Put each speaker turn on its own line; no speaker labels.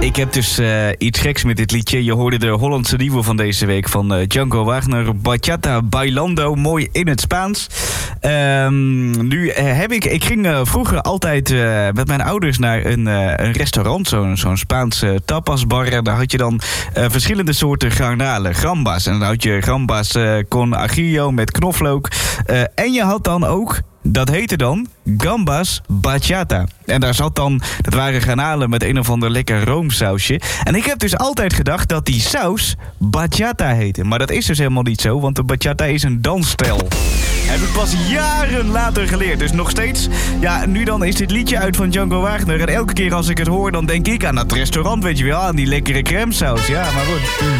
Ik heb dus iets geks met dit liedje. Je hoorde de Hollandse nieuwe van deze week van Django Wagner. Bachata Bailando, mooi in het Spaans. Ik ging vroeger altijd met mijn ouders naar een restaurant. Zo'n Spaanse tapasbar. En daar had je dan verschillende soorten garnalen, gambas. En dan had je gambas con ajillo met knoflook. En je had dan ook... Dat heette dan gambas bachata. En daar zat dan, dat waren garnalen met een of ander lekker roomsausje. En ik heb dus altijd gedacht dat die saus bachata heette. Maar dat is dus helemaal niet zo, want de bachata is een dansstijl. Heb ik pas jaren later geleerd. Dus nog steeds, ja, nu dan is dit liedje uit van Django Wagner. En elke keer als ik het hoor, dan denk ik aan dat restaurant, weet je wel, aan die lekkere crème saus. Ja, maar goed.